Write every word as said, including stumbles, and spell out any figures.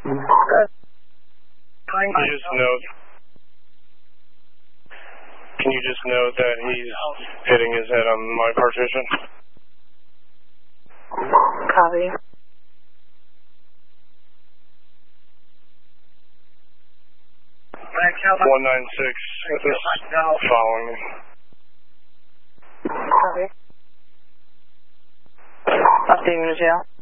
Can you just note, can you just note that he's hitting his head on my partition? Copy. one nine six is following me. Copy. Updating the jail.